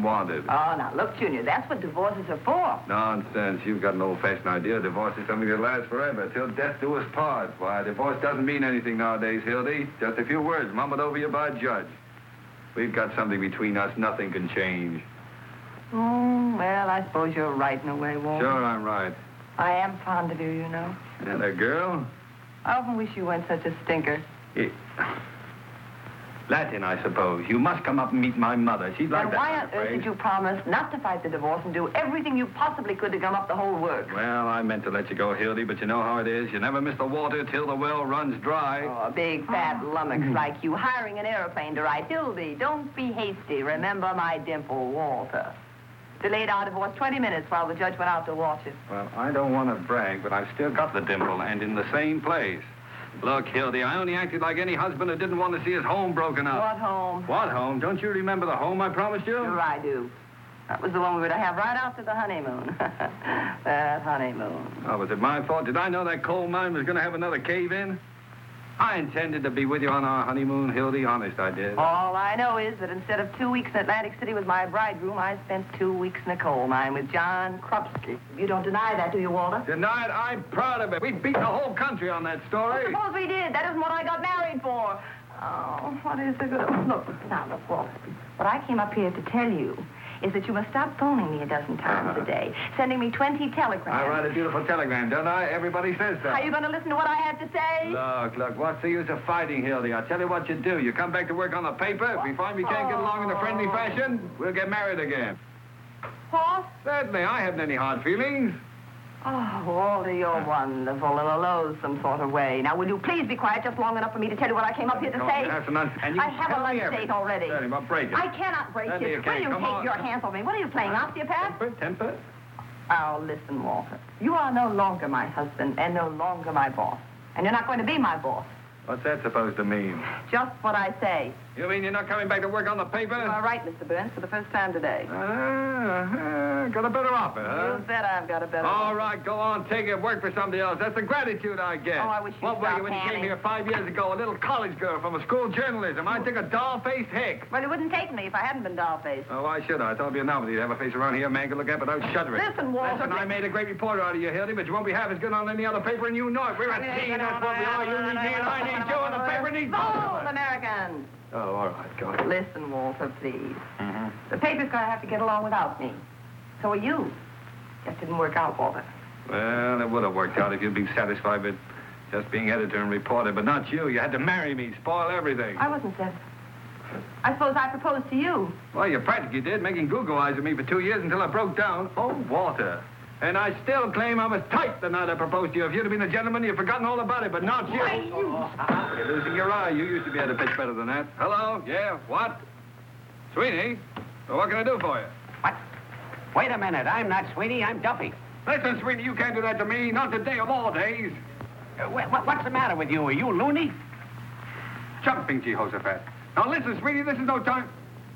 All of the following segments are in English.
wanted. Oh, now, look, Junior, that's what divorces are for. Nonsense. You've got an old-fashioned idea. Divorce is something that lasts forever, till death do us part. Why, divorce doesn't mean anything nowadays, Hildy. Just a few words mumbled over you by a judge. We've got something between us nothing can change. Oh, well, I suppose you're right in a way, Walter. Sure, I'm right. I am fond of you, you know. And a girl? I often wish you weren't such a stinker. Latin, I suppose. You must come up and meet my mother. She'd like Then that. why on earth did you promise not to fight the divorce and do everything you possibly could to gum up the whole work? Well, I meant to let you go, Hildy, but you know how it is. You never miss the water till the well runs dry. Oh, a big fat lummox like you hiring an airplane to ride. Hildy, don't be hasty. Remember my dimple, Walter. Delayed our divorce 20 minutes while the judge went out to watch it. Well, I don't want to brag, but I've still got the dimple, and in the same place. Look, Hildy, I only acted like any husband who didn't want to see his home broken up. What home? What home? Don't you remember the home I promised you? Sure I do. That was the one we were to have right after the honeymoon. That honeymoon. Oh, was it my fault? Did I know that coal mine was going to have another cave-in? I intended to be with you on our honeymoon, Hildy. Honest, I did. All I know is that instead of 2 weeks in Atlantic City with my bridegroom, I spent 2 weeks in a coal mine with John Krupski. You don't deny that, do you, Walter? Deny it? I'm proud of it. We beat the whole country on that story. Well, suppose we did. That isn't what I got married for. Oh, what is the good of... Look, Walter. What I came up here to tell you is that you must stop phoning me a dozen times a day, sending me 20 telegrams. I write a beautiful telegram, don't I? Everybody says that. Are you going to listen to what I have to say? Look, what's the use of fighting, Hildy? I'll tell you what you do. You come back to work on the paper. If we find we can't get along in a friendly fashion, we'll get married again. What? Certainly, I haven't any hard feelings. Oh, Walter, you're wonderful in a loathsome sort of way. Now, will you please be quiet just long enough for me to tell you what I came up here to say? I have a lunch date already. Certainly, but break it. I cannot break it. Will you take your hands off me? What are you playing, osteopath? Temper? Oh, listen, Walter. You are no longer my husband and no longer my boss. And you're not going to be my boss. What's that supposed to mean? Just what I say. You mean you're not coming back to work on the paper? You are right, Mr. Burns, for the first time today. Got a better offer, huh? You bet I've got a better All offer. right, go on, take it, work for somebody else. That's the gratitude I get. Oh, I wish you'd What were stop you when you panning. came here 5 years ago, a little college girl from a school of journalism? I took a doll-faced hick. Well, you wouldn't take me if I hadn't been doll-faced. Oh, why should I? I thought it'd be a novelty to have a face around here a man could look at without shuddering. Listen, Walter. Listen, I made a great reporter out of you, Hildy, but you won't be half as good on any other paper, and you know it. We're a team, that's what we are. You need me, and I need you, and the paper needs both of Bold us. American. Oh, all right, go ahead. Listen, Walter, please. Mm-hmm. The paper's going to have to get along without me. So are you. Just didn't work out, Walter. Well, it would have worked out if you'd been satisfied with just being editor and reporter, but not you. You had to marry me, spoil everything. I wasn't satisfied. I suppose I proposed to you. Well, you practically did, making Google eyes at me for 2 years until I broke down. Oh, Walter. And I still claim I was tight the night I proposed to you. If you'd have been a gentleman, you'd have forgotten all about it, but not you. You're losing your eye. You used to be able to pitch better than that. Hello? Yeah? What? Sweeney? Well, what can I do for you? What? Wait a minute. I'm not Sweeney. I'm Duffy. Listen, Sweeney, you can't do that to me. Not today of all days. What's the matter with you? Are you loony? Jumping Jehoshaphat. Now, listen, Sweeney, this is no time.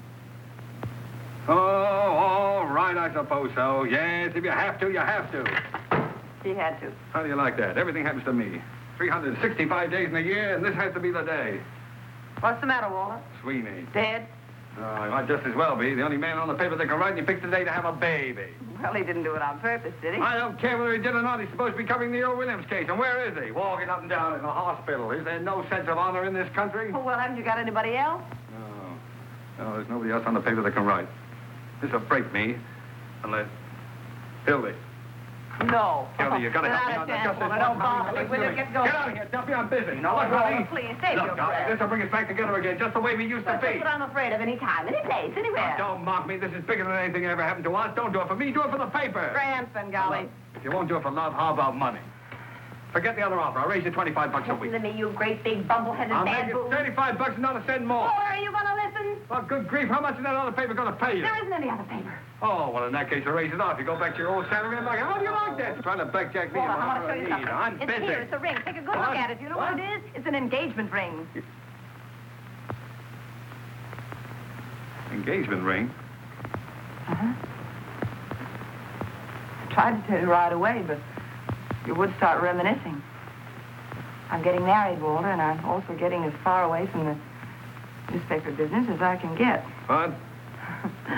Oh, all right, I suppose so. Yes, if you have to, you have to. He had to. How do you like that? Everything happens to me. 365 days in a year, and this has to be the day. What's the matter, Walter? Sweeney. Dead? Oh, he might just as well be. The only man on the paper that can write, and he picked the day to have a baby. Well, he didn't do it on purpose, did he? I don't care whether he did or not. He's supposed to be covering the Earl Williams case. And where is he? Walking up and down in the hospital. Is there no sense of honor in this country? Oh, well, haven't you got anybody else? No, there's nobody else on the paper that can write. This'll break me, unless... Hildy. No. Hildy, you gotta help me out. Just this one time. Will you get going? Get out of here, Duffy. I'm busy. Now, look, honey. Please, save your Look, breath. this'll bring us back together again, just the way we used to That's be. what I'm afraid of any time, any place, anywhere. Don't mock me. This is bigger than anything that ever happened to us. Don't do it for me. Do it for the paper. Cranston, golly. If you won't do it for love, how about money? Forget the other offer. I'll raise you $25 a week. Listen to me, you great big bumbleheaded I'll make bad it boo. $35 and not a cent more. Oh, are you going to listen? Well, good grief, how much is that other paper going to pay you? There isn't any other paper. Oh, well, in that case, I'll raise it off. You go back to your old salary and how do you like that? You're trying to blackjack me. Hold on, I want to show you something. I'm It's busy. here, it's a ring. Take a good What? look at it. You know what it is? It's an engagement ring. Engagement ring? Uh-huh. I tried to tell you right away, but you would start reminiscing. I'm getting married, Walter, and I'm also getting as far away from the newspaper business as I can get. What?